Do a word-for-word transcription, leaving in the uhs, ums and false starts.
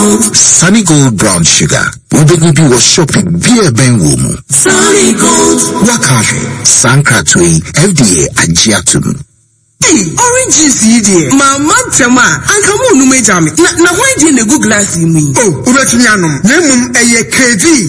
Sunny Gold Brown Sugar. Ubenibi was shopping beer ben womu. Sunny Gold. Wakafe. Sankratwe. F D A Ajiatum. Hey, orange juice dear. Mama Tama. Anka mo no me jam. Na na why dey na go glass in me? Oh, ubetimi anom. Na mum eye K V.